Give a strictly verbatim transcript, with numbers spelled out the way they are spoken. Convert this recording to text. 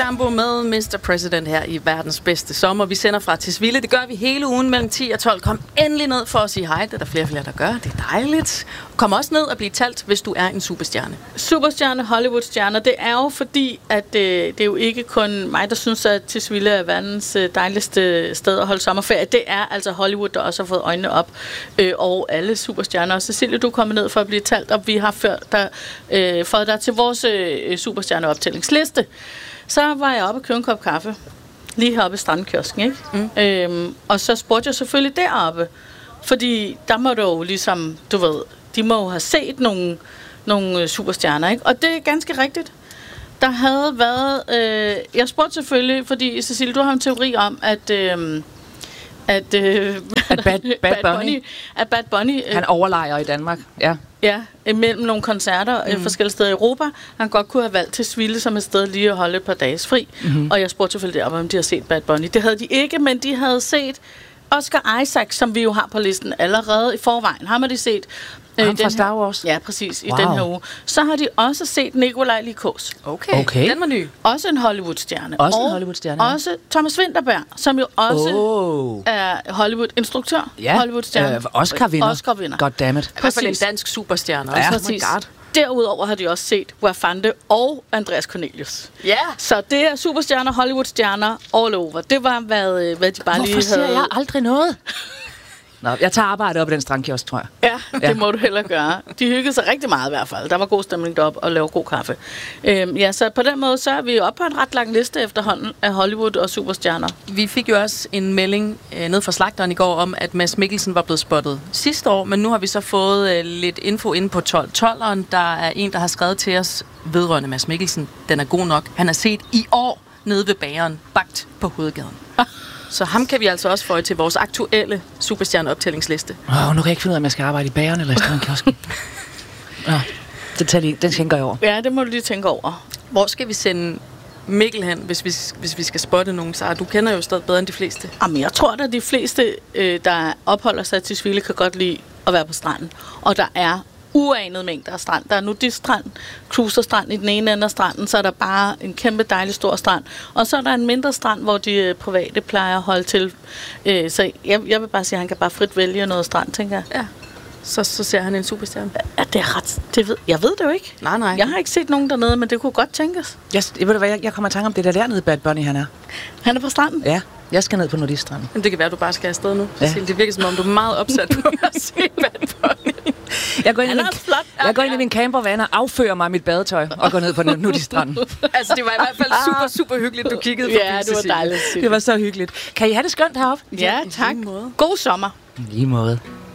Jumbo med mister President her i verdens bedste sommer. Vi sender fra Tisvilde. Det gør vi hele ugen mellem ti og tolv. Kom endelig ned for at sige hej. Det er der flere og flere, der gør. Det er dejligt. Kom også ned og bliv talt, hvis du er en superstjerne. Superstjerne, Hollywoodstjerner. Det er jo fordi, at øh, det er jo ikke kun mig, der synes, at Tisvilde er verdens øh, dejligste sted at holde sommerferie. Det er altså Hollywood, der også har fået øjnene op. Øh, og alle superstjerner. Og Cecilie, du er kommet ned for at blive talt, og vi har ført dig, øh, fået dig til vores øh, superstjerneoptællingsliste. Så var jeg oppe og købte en kop kaffe. Lige heroppe i strandkiosken, ikke? Mm. Øhm, og så spurgte jeg selvfølgelig deroppe. Fordi der må du jo ligesom, du ved, de må jo have set nogle, nogle superstjerner, ikke? Og det er ganske rigtigt. Der havde været... Øh, jeg spurgte selvfølgelig, fordi Cecilie, du har en teori om, at... Øh, at, øh, at Bad, Bad, Bad Bunny, Bunny, at Bad Bunny øh, han overlejer i Danmark, ja. Ja, mellem nogle koncerter mm. forskellige steder i Europa. Han godt kunne have valgt Tisvilde som et sted lige at holde et par dages fri. Mm-hmm. Og jeg spurgte selvfølgelig deroppe, om de har set Bad Bunny. Det havde de ikke, men de havde set Oscar Isaac, som vi jo har på listen allerede i forvejen. Har man de set? Ham fra Star Wars? Ja, præcis, wow. i den her uge. Så har de også set Nikolaj Likos. Okay. okay, den var ny. Også en Hollywood-stjerne. Også en Hollywood-stjerne. Også Thomas Vinterberg, som jo også oh. er Hollywood-instruktør. Ja, Hollywood-stjerne. Øh, Oscar-vinder. Oscar-vinder. Goddammit. I hvert fald en dansk superstjerne. Ja, også. oh Derudover har de også set Wafande og Andreas Cornelius. Ja. Yeah. Så det er superstjerner, Hollywood-stjerner all over. Det var, hvad, hvad de bare Hvorfor lige havde... Hvorfor ser jeg aldrig noget? Nå, jeg tager arbejde op i den strandkiosk, tror jeg. Ja, det ja. må du heller gøre. De hyggede sig rigtig meget i hvert fald. Der var god stemning deroppe og lavede god kaffe. Øhm, ja, så på den måde, så er vi oppe på en ret lang liste efterhånden af Hollywood og superstjerner. Vi fik jo også en melding øh, ned fra slagteren i går om, at Mads Mikkelsen var blevet spottet sidste år, men nu har vi så fået øh, lidt info inde på tolv tolveren. Der er en, der har skrevet til os vedrørende Mads Mikkelsen. Den er god nok. Han er set i år nede ved bageren, bagt på Hovedgaden. Så ham kan vi altså også få til vores aktuelle superstjerneoptællingsliste. Åh, oh, nu kan jeg ikke finde ud af, om jeg skal arbejde i bageren eller i strandkiosken. Nå, det tager lige, den tænker jeg over. Ja, det må du lige tænke over. Hvor skal vi sende Mikkel hen, hvis vi, hvis vi skal spotte nogen? Så du kender jo stadig bedre end de fleste. Jamen, jeg tror, at de fleste, øh, der opholder sig til Tisvilde, kan godt lide at være på stranden. Og der er uanede mængder af strand. Der er nudiststrand, cruiserstrand i den ene ende af stranden, så er der bare en kæmpe dejlig stor strand. Og så er der en mindre strand, hvor de øh, private plejer at holde til. Øh, så jeg, jeg vil bare sige, at han kan bare frit vælge noget strand, tænker jeg. Ja. Så, så ser han en superstjerne. Ja, det er ret... Det ved, jeg ved det jo ikke. Nej, nej. Jeg har ikke set nogen dernede, men det kunne godt tænkes. Jeg, jeg, ved du hvad, jeg, jeg kommer i tanke om det der dernede, Bad Bunny han er. Han er på stranden? Ja, jeg skal ned på nudiststranden. Men det kan være, at du bare skal afsted nu. Ja. Det virker som om, du er meget opsat på at se Bad Bunny. Jeg går ind, i min, flot. jeg går ind i min campervan og affører mig mit badetøj og går ned på nudiststranden. Altså, det var i hvert fald super, super hyggeligt, du kiggede forbi. Ja, det var dejligt. Det var så hyggeligt. Kan I have det skønt heroppe? Ja, tak. God sommer. Lige måde.